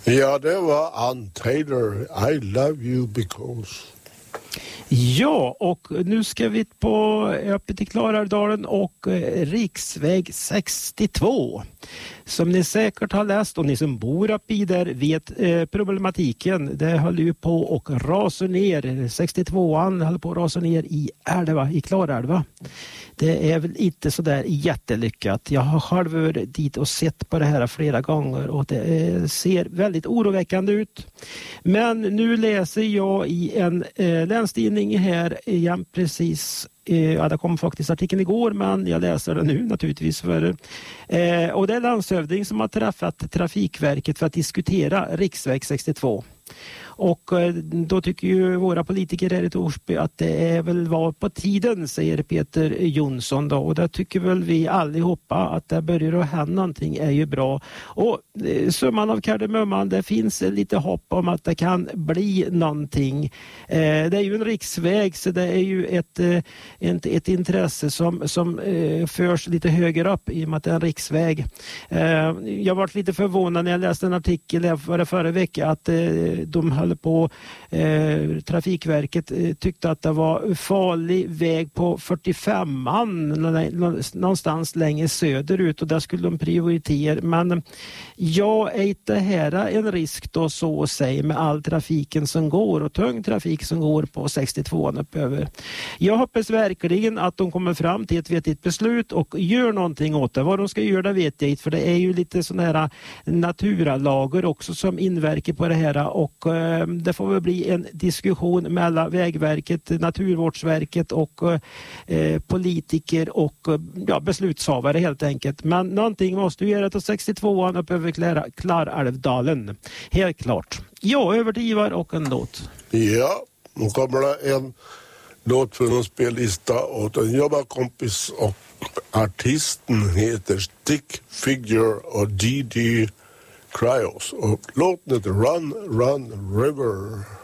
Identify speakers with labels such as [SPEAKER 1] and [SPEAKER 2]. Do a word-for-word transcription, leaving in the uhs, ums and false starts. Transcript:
[SPEAKER 1] Ja, det var Ann Taylor. I love you because...
[SPEAKER 2] Ja, och nu ska vi på öppet i Klarälvdalen och eh, riksväg sextiotvå. Som ni säkert har läst och ni som bor uppe i där vet eh, problematiken. Det håller ju på och rasar ner. sextiotvåan håller på att rasa ner i älva, i Klarälva. Det är väl inte så där jättelyckat. Jag har själv varit dit och sett på det här flera gånger och det eh, ser väldigt oroväckande ut. Men nu läser jag i en eh, länstidning här igen precis. Ja, det kom faktiskt artikeln igår, men jag läser den nu naturligtvis. För, eh, och det är landshövding som har träffat Trafikverket för att diskutera riksväg sextiotvå. Och eh, då tycker ju våra politiker här i Torsby att det är väl var på tiden, säger Peter Jonsson då. Och det tycker väl vi allihopa att det börjar att hända någonting är ju bra. Och eh, summan av kardemumman, det finns lite hopp om att det kan bli någonting. Eh, det är ju en riksväg så det är ju ett, eh, ett, ett intresse som, som eh, förs lite högre upp i och med att det är en riksväg. Eh, jag var lite förvånad när jag läste en artikel förra, förra veckan att eh, de höll på eh, Trafikverket eh, tyckte att det var farlig väg på fyrtiofemman någonstans längre söderut och där skulle de prioritera. Men jag är inte här en risk då så att säga med all trafiken som går och tung trafik som går på sextiotvåan uppöver. Jag hoppas verkligen att de kommer fram till ett vettigt beslut och gör någonting åt det. Vad de ska göra vet jag inte för det är ju lite sådana här naturlager också som inverkar på det här och eh, det får väl bli en diskussion mellan Vägverket, Naturvårdsverket och eh, politiker och ja, beslutshavare helt enkelt. Men någonting måste ju göra till sextiotvåan upp över Klar- Klarälvdalen. Helt klart. Ja, över till Ivar och en låt.
[SPEAKER 1] Ja, nu kommer det en låt från en spellista åt en jobbarkompis och artisten heter Stick Figure och D D Cryos och låten heter Run, Run, River.